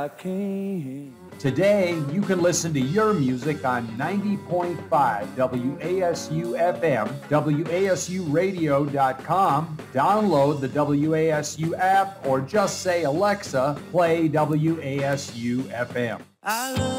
I can't. Today, you can listen to your music on 90.5 WASU FM, WASUradio.com, download the WASU app, or just say, Alexa, play WASU FM. I love